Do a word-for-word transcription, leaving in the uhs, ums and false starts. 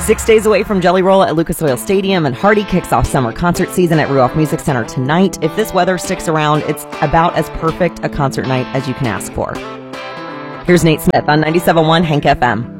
Six days away from Jelly Roll at Lucas Oil Stadium, and Hardy kicks off summer concert season at Ruoff Music Center tonight. If this weather sticks around, it's about as perfect a concert night as you can ask for. Here's Nate Smith on ninety-seven point one Hank F M.